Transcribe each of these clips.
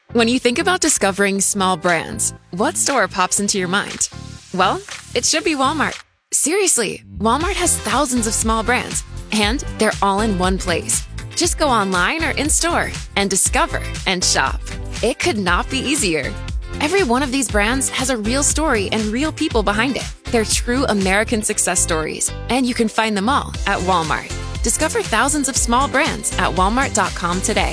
When you think about discovering small brands, what store pops into your mind? Well, it should be Walmart. Seriously, Walmart has thousands of small brands, and they're all in one place. Just go online or in-store and discover and shop. It could not be easier. Every one of these brands has a real story and real people behind it. They're true American success stories, and you can find them all at Walmart. Discover thousands of small brands at walmart.com today.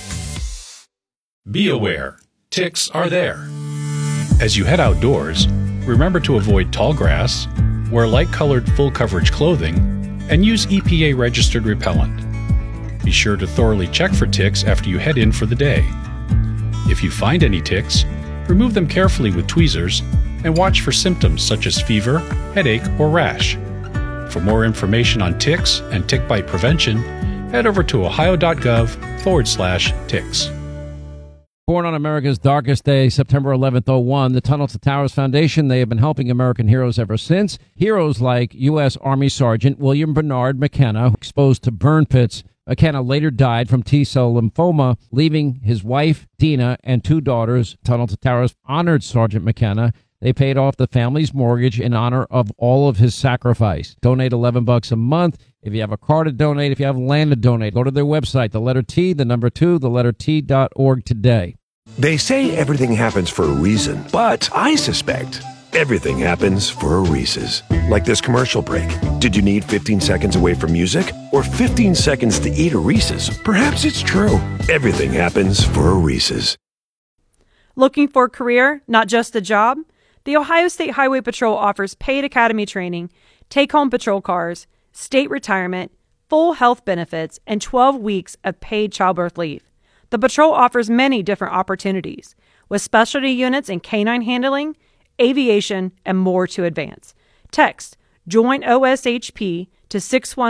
Be aware, ticks are there. As you head outdoors, remember to avoid tall grass, wear light-colored full-coverage clothing, and use EPA-registered repellent. Be sure to thoroughly check for ticks after you head in for the day. If you find any ticks, remove them carefully with tweezers and watch for symptoms such as fever, headache, or rash. For more information on ticks and tick bite prevention, head over to ohio.gov/ticks. Born on America's darkest day, September 11th, 2001, the Tunnel to Towers Foundation, they have been helping American heroes ever since. Heroes like U.S. Army Sergeant William Bernard McKenna, exposed to burn pits. McKenna later died from T-cell lymphoma, leaving his wife, Dina, and 2 daughters. Tunnel to Towers honored Sergeant McKenna. They paid off the family's mortgage in honor of all of his sacrifice. Donate $11 a month. If you have a car to donate, if you have land to donate, go to their website, the letter T, the number 2, the letter T.org today. They say everything happens for a reason, but I suspect everything happens for a Reese's. Like this commercial break. Did you need 15 seconds away from music or 15 seconds to eat a Reese's? Perhaps it's true. Everything happens for a Reese's. Looking for a career, not just a job? The Ohio State Highway Patrol offers paid academy training, take-home patrol cars, state retirement, full health benefits, and 12 weeks of paid childbirth leave. The patrol offers many different opportunities, with specialty units in canine handling, aviation, and more to advance. Text JOIN OSHP to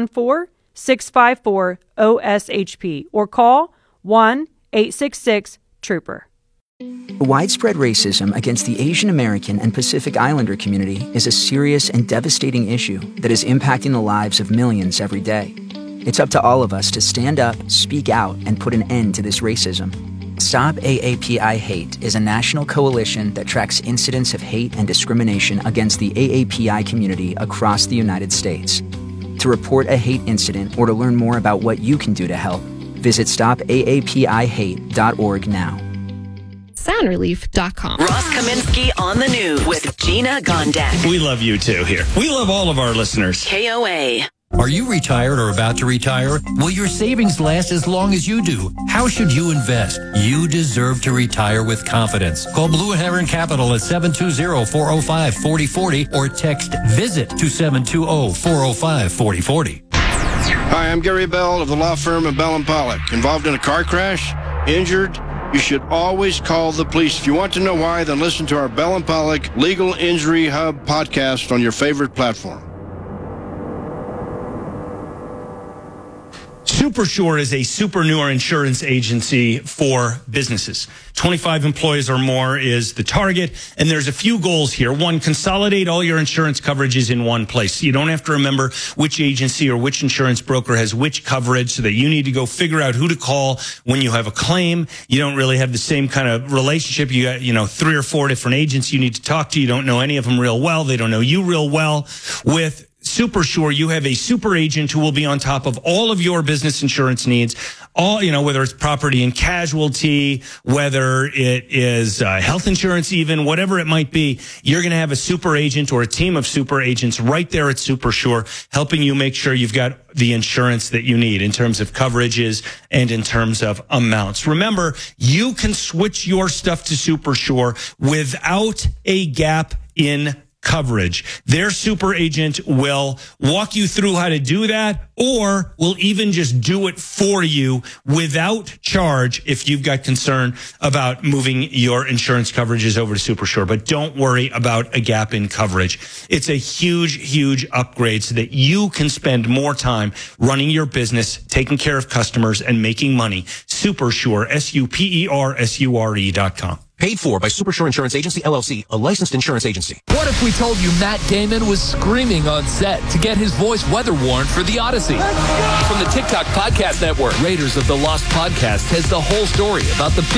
614-654-OSHP or call 1-866-TROOPER. Widespread racism against the Asian American and Pacific Islander community is a serious and devastating issue that is impacting the lives of millions every day. It's up to all of us to stand up, speak out, and put an end to this racism. Stop AAPI Hate is a national coalition that tracks incidents of hate and discrimination against the AAPI community across the United States. To report a hate incident or to learn more about what you can do to help, visit stopaapihate.org now. Soundrelief.com. Ross Kaminsky on the news with Gina Gondek. We love you too here. We love all of our listeners. KOA. Are you retired or about to retire? Will your savings last as long as you do? How should you invest? You deserve to retire with confidence. Call Blue Heron Capital at 720-405-4040 or text VISIT to 720-405-4040. Hi, I'm Gary Bell of the law firm of Bell & Pollock. Involved in a car crash? Injured? You should always call the police. If you want to know why, then listen to our Bell & Pollock Legal Injury Hub podcast on your favorite platform. SuperSure is a superannuar insurance agency for businesses. 25 employees or more is the target, and there's a few goals here. One, consolidate all your insurance coverages in one place. You don't have to remember which agency or which insurance broker has which coverage, so that you need to go figure out who to call when you have a claim. You don't really have the same kind of relationship. You got, 3 or 4 different agents you need to talk to. You don't know any of them real well. They don't know you real well. With SuperSure, you have a super agent who will be on top of all of your business insurance needs. All, whether it's property and casualty, whether it is health insurance even, whatever it might be, you're going to have a super agent or a team of super agents right there at SuperSure helping you make sure you've got the insurance that you need in terms of coverages and in terms of amounts. Remember, you can switch your stuff to SuperSure without a gap in coverage. Their super agent will walk you through how to do that, or will even just do it for you without charge if you've got concern about moving your insurance coverages over to SuperSure. But don't worry about a gap in coverage. It's a huge, huge upgrade so that you can spend more time running your business, taking care of customers, and making money. SuperSure, SuperSure.com. Paid for by SuperSure Insurance Agency, LLC, a licensed insurance agency. What if we told you Matt Damon was screaming on set to get his voice weather-worn for The Odyssey? From the TikTok Podcast Network, Raiders of the Lost Podcast has the whole story about the